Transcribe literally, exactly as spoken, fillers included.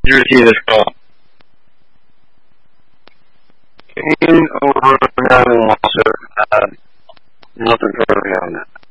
you receive this call. Kane over nine one one, sir. Uh, nothing further beyond that.